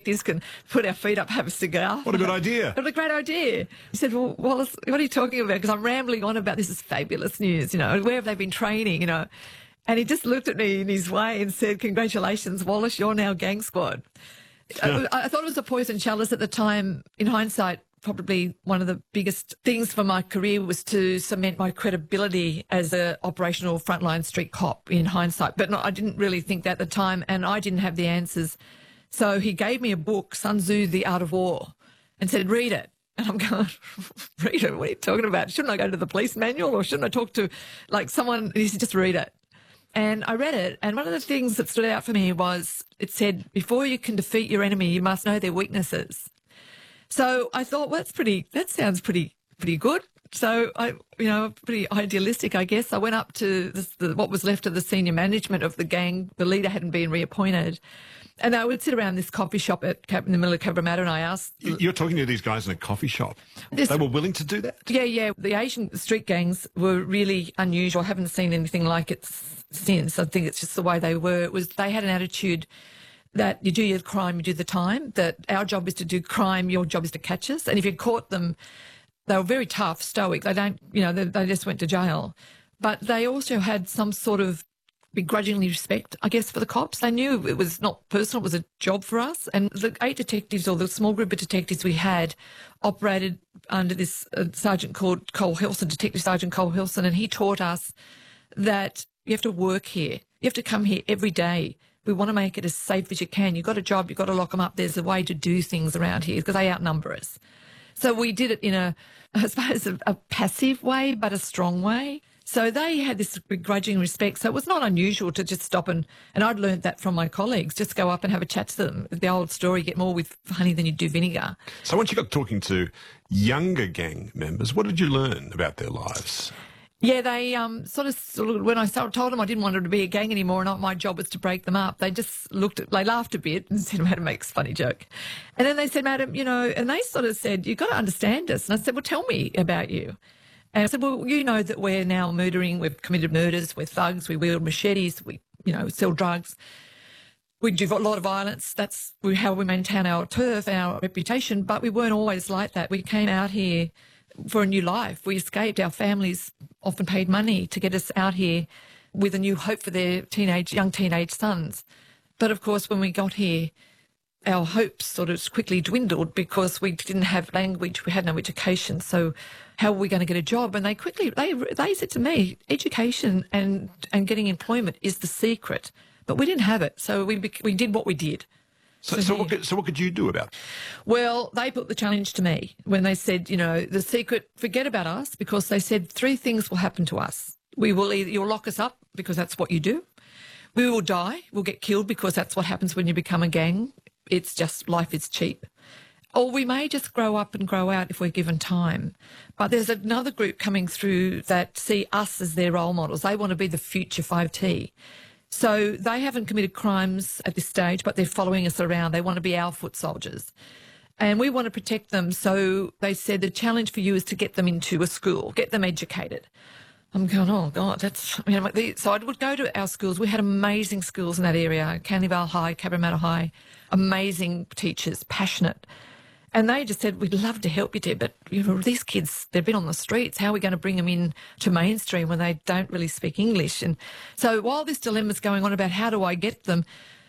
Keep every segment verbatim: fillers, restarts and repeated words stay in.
detectives can put our feet up, have a cigar. What a good idea. What a great idea. He said, well, Wallace, what are you talking about? Because I'm rambling on about this is fabulous news, you know, where have they been training, you know? And he just looked at me in his way and said, congratulations, Wallace, you're now gang squad. I, I thought it was a poison chalice at the time. In hindsight, probably one of the biggest things for my career was to cement my credibility as an operational frontline street cop in hindsight. But no, I didn't really think that at the time, and I didn't have the answers. So he gave me a book, Sun Tzu, The Art of War, and said, read it. And I'm going, read it? What are you talking about? Shouldn't I go to the police manual, or shouldn't I talk to like someone? And he said, just read it. And I read it, and one of the things that stood out for me was it said, before you can defeat your enemy, you must know their weaknesses. So I thought, well, that's pretty, that sounds pretty, pretty good. So I, you know, pretty idealistic, I guess. I went up to this, the, what was left of the senior management of the gang. The leader hadn't been reappointed. And I would sit around this coffee shop at, in the middle of Cabramatta, and I asked... You're talking to these guys in a coffee shop. This, they were willing to do that? Yeah, yeah. The Asian street gangs were really unusual. I haven't seen anything like it since. I think it's just the way they were. It was, they had an attitude that you do your crime, you do the time, that our job is to do crime, your job is to catch us. And if you caught them, they were very tough, stoic. They don't, you know, they, they just went to jail. But they also had some sort of begrudgingly respect, I guess, for the cops. They knew it was not personal, it was a job for us. And the eight detectives, or the small group of detectives we had, operated under this uh, sergeant called Cole Hilson, Detective Sergeant Cole Hilson, and he taught us that you have to work here. You have to come here every day. We want to make it as safe as you can. You've got a job, you've got to lock them up. There's a way to do things around here because they outnumber us. So we did it in a, I suppose, a, a passive way, but a strong way. So they had this begrudging respect. So it was not unusual to just stop and, and I'd learned that from my colleagues, just go up and have a chat to them. The old story, get more with honey than you do vinegar. So once you got talking to younger gang members, what did you learn about their lives? Yeah, they um, sort of, sort of, when I told them I didn't want them to be a gang anymore and my job was to break them up, they just looked at, they laughed a bit and said, Madam makes a funny joke. And then they said, Madam, you know, and they sort of said, you've got to understand us. And I said, well, tell me about you. And I said, well, you know that we're now murdering, we've committed murders, we're thugs, we wield machetes, we, you know, sell drugs. We do a lot of violence. That's how we maintain our turf, our reputation. But we weren't always like that. We came out here for a new life. We escaped. Our families often paid money to get us out here with a new hope for their teenage, young teenage sons. But of course, when we got here, our hopes sort of quickly dwindled because we didn't have language, we had no education. So how were we going to get a job? And they quickly, they they said to me, education and, and getting employment is the secret. But we didn't have it. So we we did what we did. So, so, what could, so what could you do about it? Well, they put the challenge to me when they said, you know, the secret, forget about us, because they said three things will happen to us. We will either, you'll lock us up because that's what you do. We will die. We'll get killed because that's what happens when you become a gang. It's just, life is cheap. Or we may just grow up and grow out if we're given time. But there's another group coming through that see us as their role models. They want to be the future five T. So they haven't committed crimes at this stage, but they're following us around. They want to be our foot soldiers. And we want to protect them. So they said the challenge for you is to get them into a school, get them educated. I'm going, oh, God, that's... I mean, so I would go to our schools. We had amazing schools in that area, Canleyvale High, Cabramatta High, amazing teachers, passionate. And they just said, we'd love to help you, Deb, but you know, these kids, they've been on the streets. How are we going to bring them in to mainstream when they don't really speak English? And so while this dilemma's going on about how do I get them,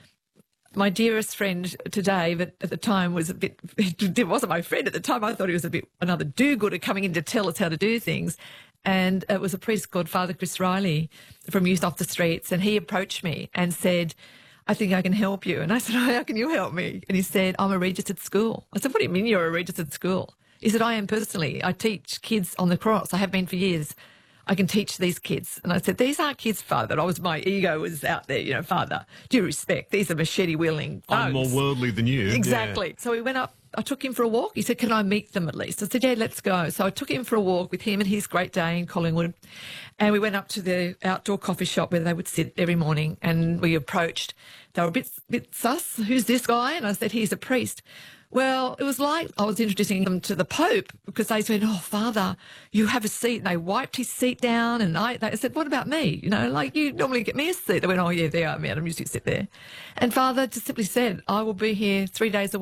my dearest friend today, but at the time was a bit, it wasn't my friend at the time. I thought he was a bit another do-gooder coming in to tell us how to do things. And it was a priest called Father Chris Riley from Youth Off the Streets. And he approached me and said, I think I can help you. And I said, oh, how can you help me? And he said, I'm a registered school. I said, what do you mean you're a registered school? He said, I am personally. I teach kids on the cross. I have been for years. I can teach these kids. And I said, these aren't kids, Father. I was, my ego was out there, you know, Father, due respect. These are machete wielding thugs. I'm more worldly than you. Exactly. Yeah. So we went up. I took him for a walk. He said, can I meet them at least? I said, yeah, let's go. So I took him for a walk with him and his Great Dane, Collingwood. And we went up to the outdoor coffee shop where they would sit every morning, and we approached. They were a bit, bit sus. Who's this guy? And I said, he's a priest. Well, it was like I was introducing them to the Pope, because they said, oh, Father, you have a seat. And they wiped his seat down, and I they said, what about me? You know, like, you normally get me a seat. They went, oh, yeah, there I am. I usually sit there. And Father just simply said, I will be here three days a week.